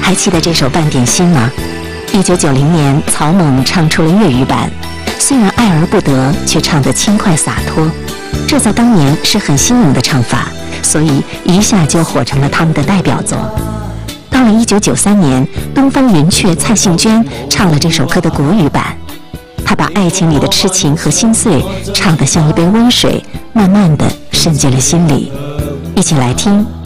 还记得这首《半点心》吗？1990年，曹猛唱出了粤语版，虽然爱而不得，却唱得轻快洒脱。这在当年是很新颖的唱法，所以一下就火成了他们的代表作。到了1993年，东方云雀蔡幸娟唱了这首歌的国语版，她把爱情里的痴情和心碎唱得像一杯温水，慢慢地渗进了心里。一起来听